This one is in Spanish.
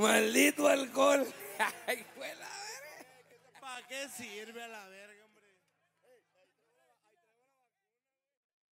Maldito alcohol. Ay, fue la verga. ¿Para qué sirve a la verga?